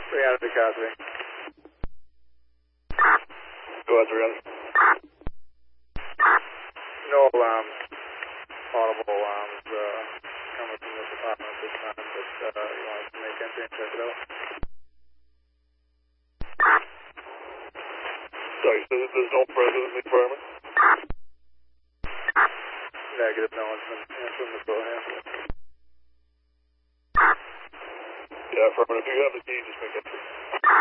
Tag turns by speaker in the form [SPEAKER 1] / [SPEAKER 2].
[SPEAKER 1] 300 copy.
[SPEAKER 2] Go ahead, 300.
[SPEAKER 1] No alarms, audible alarms coming from this apartment at this time, but you want us to make entry and check it out?
[SPEAKER 2] Sorry, so there's no present in the apartment?
[SPEAKER 1] Negative, no one's been answering the phone here.
[SPEAKER 2] Yeah, affirmative. If you have the key, just make entry.